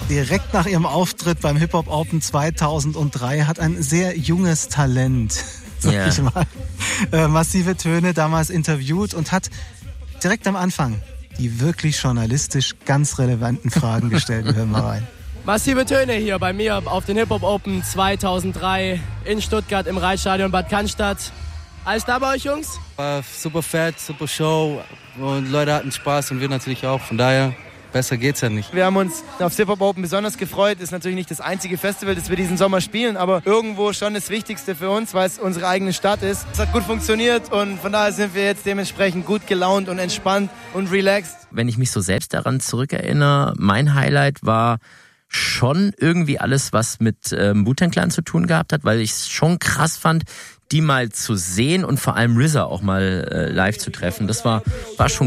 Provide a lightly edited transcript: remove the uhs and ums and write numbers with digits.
Direkt nach ihrem Auftritt beim Hip-Hop Open 2003 hat ein sehr junges Talent, sag ich mal, Massive Töne damals interviewt und hat direkt am Anfang die wirklich journalistisch ganz relevanten Fragen gestellt. Wir hören mal rein. Massive Töne hier bei mir auf den Hip-Hop Open 2003 in Stuttgart im Reitstadion Bad Cannstatt. Alles da bei euch, Jungs? War super fett, super Show und Leute hatten Spaß und wir natürlich auch. Von daher, besser geht's ja nicht. Wir haben uns aufs Hip-Hop Open besonders gefreut. Ist natürlich nicht das einzige Festival, das wir diesen Sommer spielen, aber irgendwo schon das Wichtigste für uns, weil es unsere eigene Stadt ist. Es hat gut funktioniert und von daher sind wir jetzt dementsprechend gut gelaunt und entspannt und relaxed. Wenn ich mich so selbst daran zurückerinnere, mein Highlight war schon irgendwie alles, was mit Wu-Tang Clan zu tun gehabt hat, weil ich es schon krass fand, die mal zu sehen und vor allem RZA auch mal live zu treffen. Das war schon